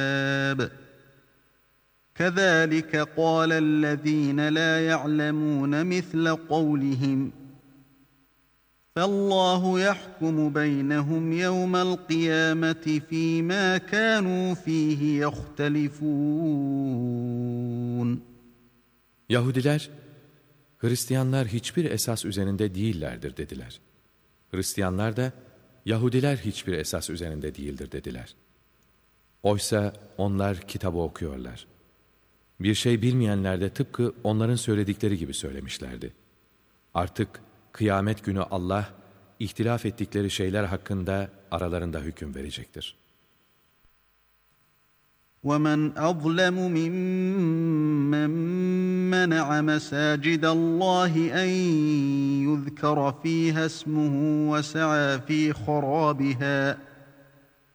كَذَٰلِكَ قَالَ الَّذ۪ينَ لَا يَعْلَمُونَ مِثْلَ قَوْلِهِمْ فَاللّٰهُ يَحْكُمُ بَيْنَهُمْ يَوْمَ الْقِيَامَةِ ف۪ي مَا كَانُوا ف۪يهِ يَخْتَلِفُونَ. Yahudiler, Hristiyanlar hiçbir esas üzerinde değillerdir dediler. Hristiyanlar da, Yahudiler hiçbir esas üzerinde değildir dediler. Oysa onlar kitabı okuyorlar. Bir şey bilmeyenler de tıpkı onların söyledikleri gibi söylemişlerdi. Artık kıyamet günü Allah, ihtilaf ettikleri şeyler hakkında aralarında hüküm verecektir. وَمَنْ أَظْلَمُ مِمَّنْ مَنَعَ مَسَاجِدَ اللّٰهِ أَنْ يُذْكَرَ ف۪يهَا اسْمُهُ وَسَعَى ف۪ي خَرَابِهَا